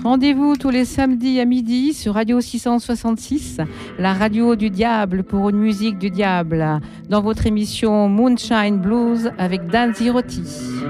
Rendez-vous tous les samedis à midi sur Radio 666, la radio du diable pour une musique du diable, dans votre émission Moonshine Blues avec Dan Zirotti.